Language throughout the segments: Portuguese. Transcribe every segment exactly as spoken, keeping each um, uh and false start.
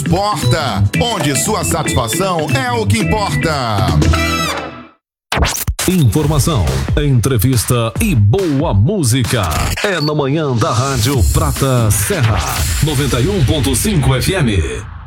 Transporta, onde sua satisfação é o que importa. Informação, entrevista e boa música. É na manhã da Rádio Prata Serra, noventa e um ponto cinco F M.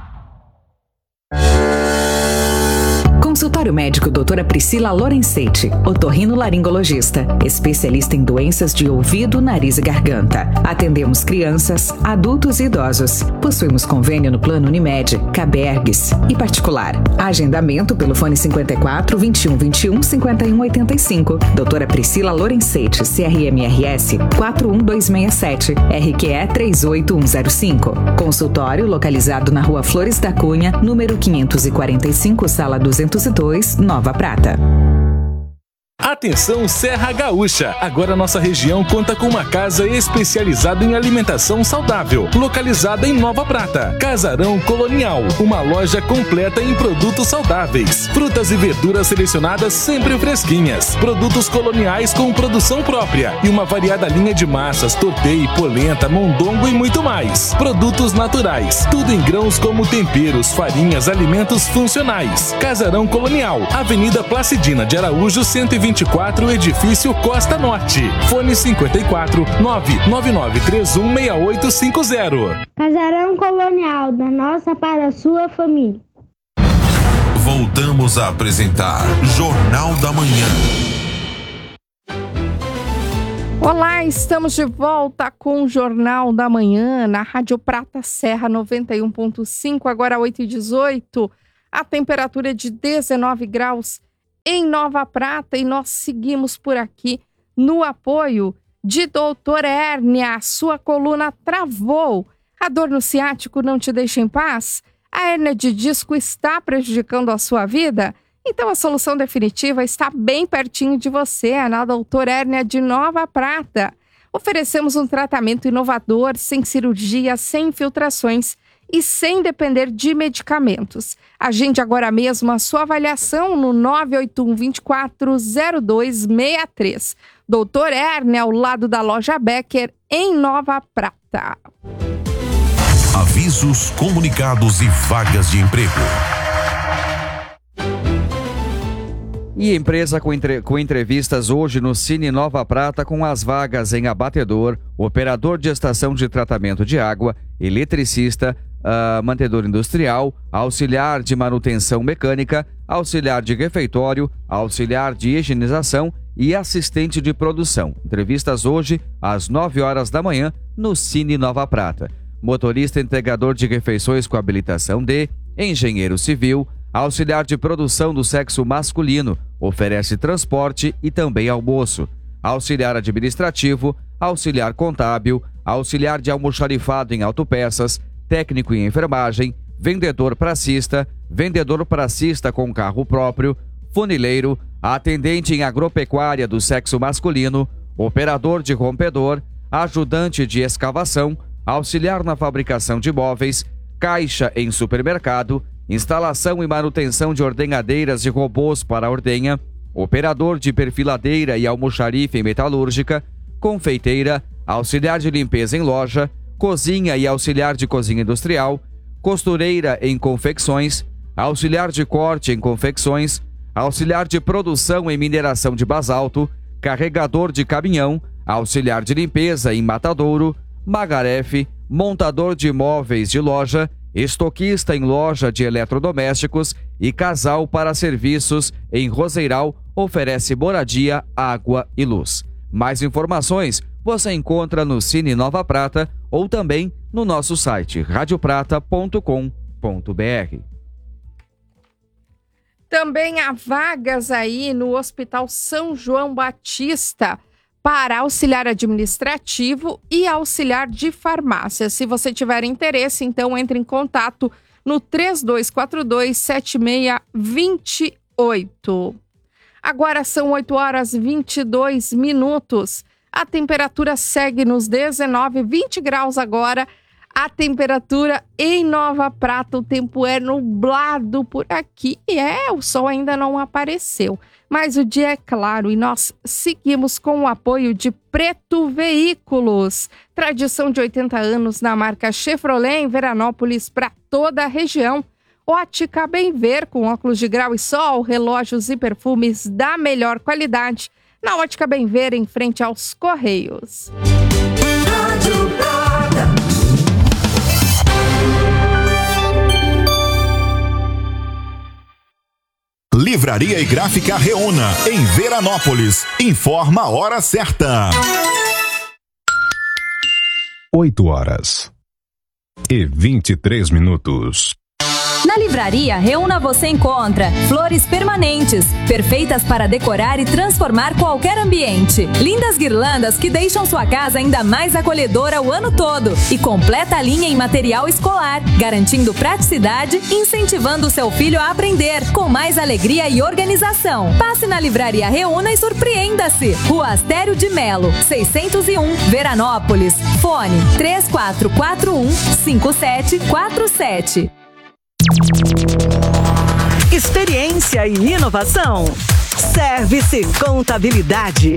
Consultório médico doutora Priscila Lorenzetti, otorrinolaringologista, especialista em doenças de ouvido, nariz e garganta. Atendemos crianças, adultos e idosos. Possuímos convênio no plano Unimed, Cabergues e particular. Agendamento pelo fone cinquenta e quatro, vinte e um, vinte e um, cinquenta e um, oitenta e cinco. doutora Priscila Lorenzetti, C R M R S quatro um dois seis sete, R Q E três oito um zero cinco. Consultório localizado na Rua Flores da Cunha, número quinhentos e quarenta e cinco, sala duzentos e dois, Nova Prata. Atenção Serra Gaúcha! Agora nossa região conta com uma casa especializada em alimentação saudável, localizada em Nova Prata. Casarão Colonial, uma loja completa em produtos saudáveis. Frutas e verduras selecionadas sempre fresquinhas. Produtos coloniais com produção própria e uma variada linha de massas, tortei, polenta, mondongo e muito mais. Produtos naturais, tudo em grãos como temperos, farinhas, alimentos funcionais. Casarão Colonial, Avenida Placidina de Araújo, cento e vinte e quatro, Edifício Costa Norte. Fone cinquenta e quatro, nove nove nove três um seis oito cinco zero. Casarão Colonial, da nossa para a sua família. Voltamos a apresentar Jornal da Manhã. Olá, estamos de volta com o Jornal da Manhã na Rádio Prata Serra noventa e um ponto cinco, agora oito e dezoito. A temperatura é de dezenove graus em Nova Prata e nós seguimos por aqui no apoio de doutor Hérnia. Sua coluna travou, a dor no ciático não te deixa em paz? A hérnia de disco está prejudicando a sua vida? Então a solução definitiva está bem pertinho de você, é na doutor Hérnia de Nova Prata. Oferecemos um tratamento inovador, sem cirurgia, sem infiltrações e sem depender de medicamentos. Agende agora mesmo a sua avaliação no nove oito um, dois quatro, zero dois seis três. doutor Hérnia, ao lado da loja Becker, em Nova Prata. Avisos, comunicados e vagas de emprego. E empresa com, entre... com entrevistas hoje no Cine Nova Prata com as vagas em abatedor, operador de estação de tratamento de água, eletricista, Uh, mantedor industrial, auxiliar de manutenção mecânica, auxiliar de refeitório, auxiliar de higienização e assistente de produção. Entrevistas hoje às nove horas da manhã no Cine Nova Prata. Motorista entregador de refeições com habilitação D, engenheiro civil, auxiliar de produção do sexo masculino, oferece transporte e também almoço. Auxiliar administrativo, auxiliar contábil, auxiliar de almoxarifado em autopeças, técnico em enfermagem, vendedor pracista, vendedor pracista com carro próprio, funileiro, atendente em agropecuária do sexo masculino, operador de rompedor, ajudante de escavação, auxiliar na fabricação de móveis, caixa em supermercado, instalação e manutenção de ordenhadeiras e robôs para ordenha, operador de perfiladeira e almoxarife em metalúrgica, confeiteira, auxiliar de limpeza em loja, cozinha e auxiliar de cozinha industrial, costureira em confecções, auxiliar de corte em confecções, auxiliar de produção em mineração de basalto, carregador de caminhão, auxiliar de limpeza em matadouro, magarefe, montador de móveis de loja, estoquista em loja de eletrodomésticos e casal para serviços em Roseiral, oferece moradia, água e luz. Mais informações você encontra no Cine Nova Prata ou também no nosso site rádio prata ponto com ponto b r. Também há vagas aí no Hospital São João Batista para auxiliar administrativo e auxiliar de farmácia. Se você tiver interesse, então entre em contato no três dois quatro dois, sete seis dois oito. Agora são oito horas e vinte e dois minutos. A temperatura segue nos dezenove, vinte graus agora a temperatura em Nova Prata, o tempo é nublado por aqui e é, o sol ainda não apareceu. Mas o dia é claro e nós seguimos com o apoio de Preto Veículos. Tradição de oitenta anos na marca Chevrolet em Veranópolis para toda a região. Ótica Bem Ver com óculos de grau e sol, relógios e perfumes da melhor qualidade. Na Ótica Bem Ver, em frente aos Correios. Livraria e Gráfica Reúna, em Veranópolis. Informa a hora certa. oito horas e vinte e três minutos. Na Livraria Reúna você encontra flores permanentes, perfeitas para decorar e transformar qualquer ambiente. Lindas guirlandas que deixam sua casa ainda mais acolhedora o ano todo. E completa a linha em material escolar, garantindo praticidade e incentivando seu filho a aprender, com mais alegria e organização. Passe na Livraria Reúna e surpreenda-se. Rua Astério de Melo, seiscentos e um, Veranópolis. Fone três quatro quatro um, cinco sete quatro sete. Experiência e inovação. Service Contabilidade.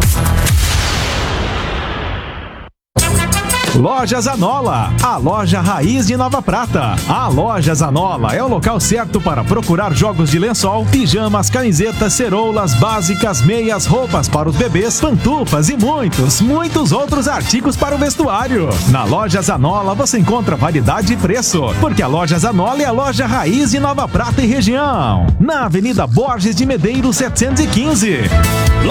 Lojas Anola, a loja raiz de Nova Prata. A Lojas Anola é o local certo para procurar jogos de lençol, pijamas, camisetas, ceroulas básicas, meias, roupas para os bebês, pantufas e muitos, muitos outros artigos para o vestuário. Na Lojas Anola você encontra variedade e preço, porque a Lojas Anola é a loja raiz de Nova Prata e região. Na Avenida Borges de Medeiros setecentos e quinze.